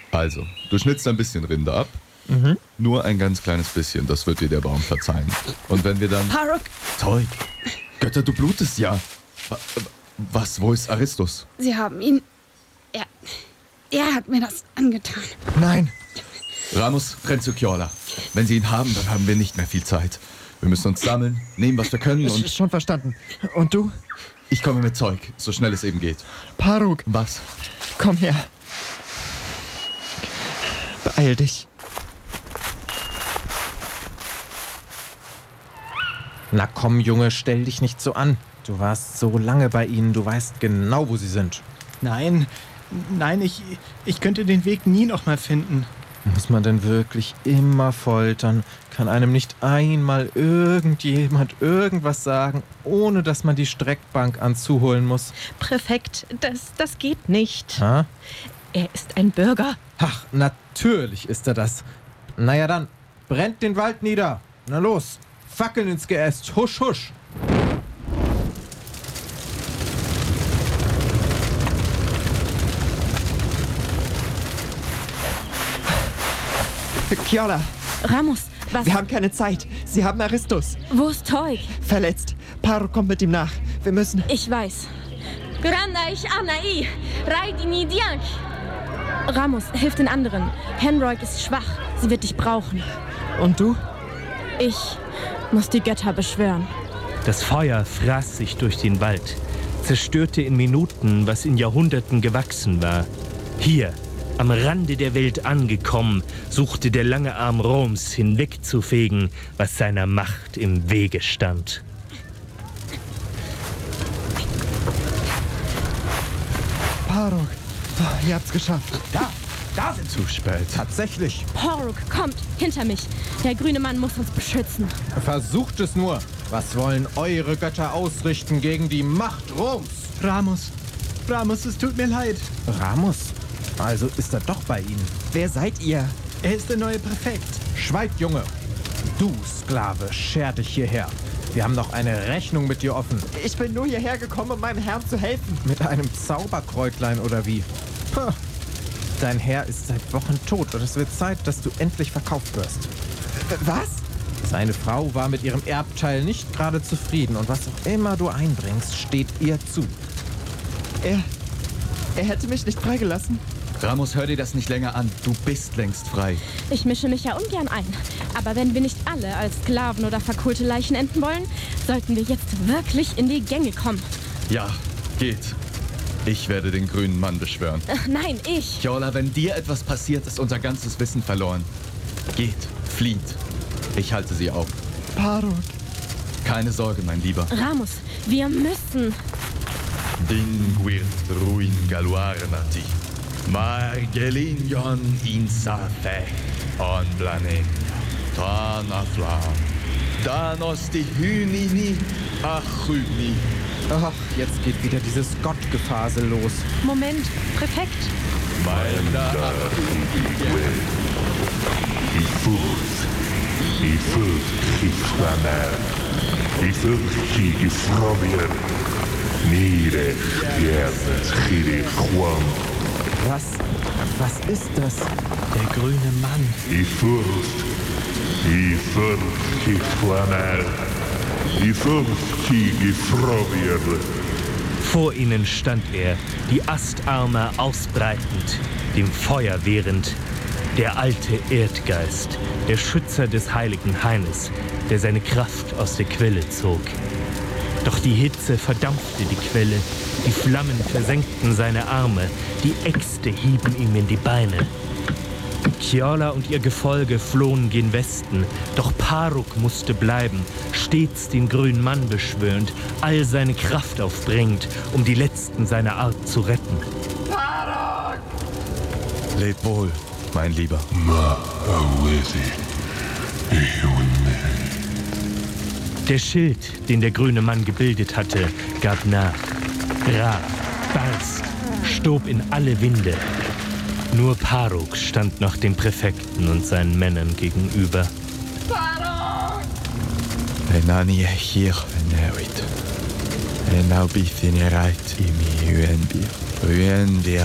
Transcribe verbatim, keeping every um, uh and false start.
Also, du schnitzt ein bisschen Rinde ab. Mhm. Nur ein ganz kleines bisschen, das wird dir der Baum verzeihen. Und wenn wir dann... Paruk! Zeug! Götter, du blutest ja! Was, wo ist Aristos? Sie haben ihn... Er... Er hat mir das angetan. Nein! Ramos, renn zu Kjorla. Wenn sie ihn haben, dann haben wir nicht mehr viel Zeit. Wir müssen uns sammeln, nehmen, was wir können und... Schon verstanden. Und du? Ich komme mit Zeug, so schnell es eben geht. Paruk! Was? Komm her. Beeil dich. Na komm, Junge, stell dich nicht so an. Du warst so lange bei ihnen, du weißt genau, wo sie sind. Nein, nein, ich, ich könnte den Weg nie noch mal finden. Muss man denn wirklich immer foltern? Kann einem nicht einmal irgendjemand irgendwas sagen, ohne dass man die Streckbank anzuholen muss? Präfekt, das, das geht nicht. Ha? Er ist ein Bürger. Ach, natürlich ist er das. Naja dann, brennt den Wald nieder. Na los, Fackeln ins Geäst. Husch, husch. Kjorla, Ramos, was? wir haben keine Zeit. Sie haben Aristos. Wo ist Teug? Verletzt. Paruk kommt mit ihm nach. Wir müssen... Ich weiß. Ramos, hilf den anderen. Henroyd ist schwach. Sie wird dich brauchen. Und du? Ich muss die Götter beschwören. Das Feuer fraß sich durch den Wald, zerstörte in Minuten, was in Jahrhunderten gewachsen war. Hier, am Rande der Welt angekommen, suchte der lange Arm Roms hinwegzufegen, was seiner Macht im Wege stand. Paruk, ihr habt's geschafft. Da, da sind Zu spät. Tatsächlich. Paruk, kommt, hinter mich. Der grüne Mann muss uns beschützen. Versucht es nur. Was wollen eure Götter ausrichten gegen die Macht Roms? Ramos. Ramos, es tut mir leid. Ramos? Also ist er doch bei Ihnen. Wer seid ihr? Er ist der neue Präfekt. Schweig, Junge. Du, Sklave, scher dich hierher. Wir haben noch eine Rechnung mit dir offen. Ich bin nur hierher gekommen, um meinem Herrn zu helfen. Mit einem Zauberkräutlein oder wie? Puh. Dein Herr ist seit Wochen tot und es wird Zeit, dass du endlich verkauft wirst. Was? Seine Frau war mit ihrem Erbteil nicht gerade zufrieden und was auch immer du einbringst, steht ihr zu. Er... er hätte mich nicht freigelassen? Ramos, hör dir das nicht länger an. Du bist längst frei. Ich mische mich ja ungern ein. Aber wenn wir nicht alle als Sklaven oder verkohlte Leichen enden wollen, sollten wir jetzt wirklich in die Gänge kommen. Ja, geht. Ich werde den grünen Mann beschwören. Äh, nein, ich. Kjorla, wenn dir etwas passiert, ist unser ganzes Wissen verloren. Geht, flieht. Ich halte sie auf. Paruk. Keine Sorge, mein Lieber. Ramos, wir müssen. Dinguirt ruin galuarnati. Margelinion insafe on planet. Tanafla. Danos die Hünini achüni. Ach, jetzt geht wieder dieses Gottgefasel los. Moment, Präfekt. Malda I Furth, I Furth Kriegsbanner, I Furth Kriegsfrobier, Nire Gerd Chiri Juan. Was? Was ist das? Der grüne Mann. I Furth, I Furth Kriegsbanner, I Furth Kriegsfrobier. Vor ihnen stand er, die Astarme ausbreitend, dem Feuer wehrend. Der alte Erdgeist, der Schützer des heiligen Haines, der seine Kraft aus der Quelle zog. Doch die Hitze verdampfte die Quelle, die Flammen versenkten seine Arme, die Äxte hieben ihm in die Beine. Kjorla und ihr Gefolge flohen gen Westen, doch Paruk musste bleiben, stets den grünen Mann beschwörend, all seine Kraft aufbringend, um die Letzten seiner Art zu retten. Paruk! Leb wohl, mein Lieber. Ma awesi, Der Schild, den der grüne Mann gebildet hatte, gab nach, brach, barst, stob in alle Winde. Nur Paruk stand noch dem Präfekten und seinen Männern gegenüber. Paruk! Enani hier nevit. Enau bithin erait imi uenbir. Uenbir